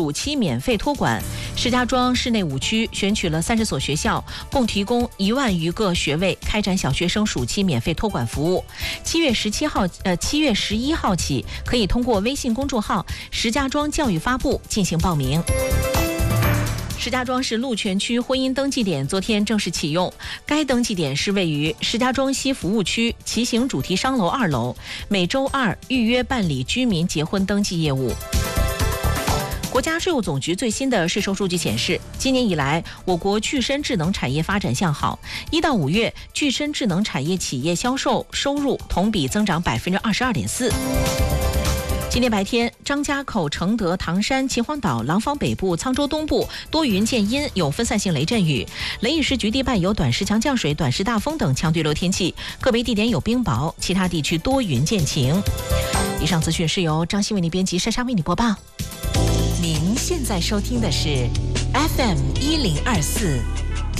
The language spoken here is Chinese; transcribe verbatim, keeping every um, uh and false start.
暑期免费托管。石家庄市内五区选取了三十所学校，共提供一万余个学位，开展小学生暑期免费托管服务。七月十七号，呃，七月十一号起，可以通过微信公众号“石家庄教育发布”进行报名。石家庄市鹿泉区婚姻登记点昨天正式启用，该登记点是位于石家庄西服务区骑行主题商楼二楼，每周二预约办理居民结婚登记业务。国家税务总局最新的税收数据显示，今年以来，我国具身智能产业发展向好。一到五月，具身智能产业企业销售收入同比增长百分之二十二点四。今天白天，张家口、承德、唐山、秦皇岛、廊坊北部、沧州东部多云见阴，有分散性雷阵雨，雷雨时局地伴有短时强降水、短时大风等强对流天气，个别地点有冰雹，其他地区多云见晴。以上资讯是由张欣为你编辑，莎莎为你播报。您现在收听的是 F M 一零二四